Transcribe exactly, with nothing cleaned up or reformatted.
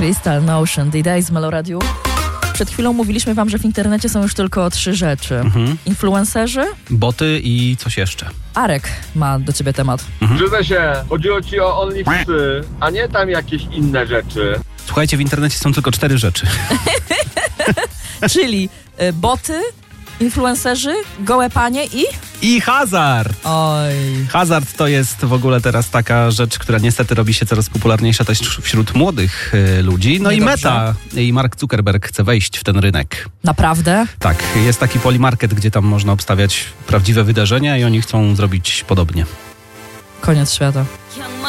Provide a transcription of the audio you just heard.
Crystal Notion, D-Day z Meloradiu. Przed chwilą mówiliśmy wam, że w internecie są już tylko trzy rzeczy. Mhm. Influencerzy, boty i coś jeszcze. Arek ma do ciebie temat. Mhm. Przyznaj się, chodziło ci o OnlyFansy, a nie tam jakieś inne rzeczy. Słuchajcie, w internecie są tylko cztery rzeczy. Czyli y, boty, influencerzy, gołe panie i... I hazard! Oj. Hazard to jest w ogóle teraz taka rzecz, która niestety robi się coraz popularniejsza też wśród młodych y, ludzi. No Niedobrze. i Meta i Mark Zuckerberg chce wejść w ten rynek. Naprawdę? Tak, jest taki Polymarket, gdzie tam można obstawiać prawdziwe wydarzenia i oni chcą zrobić podobnie. Koniec świata.